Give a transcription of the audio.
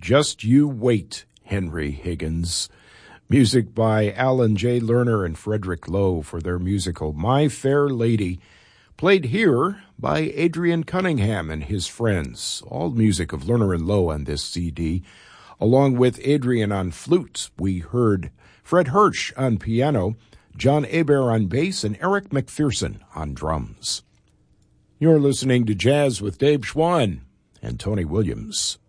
Just You Wait, Henry Higgins. Music by Alan J. Lerner and Frederick Lowe for their musical My Fair Lady, played here by Adrian Cunningham and his friends. All music of Lerner and Lowe on this CD. Along with Adrian on flute, we heard Fred Hirsch on piano, John Hebert on bass, and Eric McPherson on drums. You're listening to Jazz with Dave Schwann and Tony Williams.